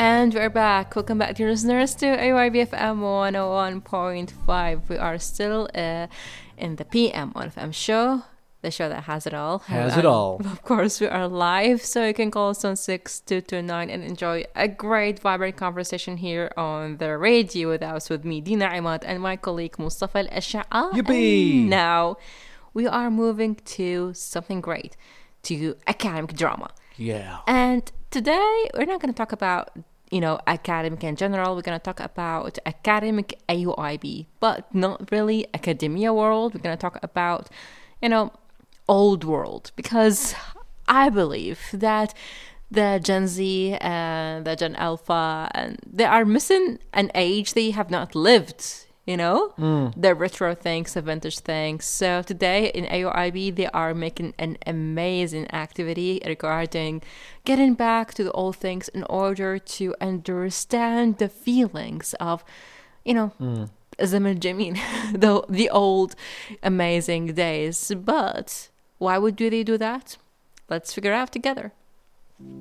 And we're back. Welcome back, dear listeners, to AYBFM 101.5. We are still in the PM 1FM show, the show that has it all. Has it all. Of course, we are live, so you can call us on 6229 and enjoy a great, vibrant conversation here on the radio with me, Dina Imad, and my colleague, Mustafa Al-Ash'a. Yippee! Now, we are moving to something great, to academic drama. Yeah. And today, we're not going to talk about, academic in general. We're going to talk about academic AUIB, but not really academia world. We're going to talk about, old world, because I believe that the Gen Z and the Gen Alpha, and they are missing an age they have not lived. The retro things, the vintage things. So today in AUIB, they are making an amazing activity regarding getting back to the old things in order to understand the feelings of, Zaman Jameen, the old amazing days. But why would they do that? Let's figure out together.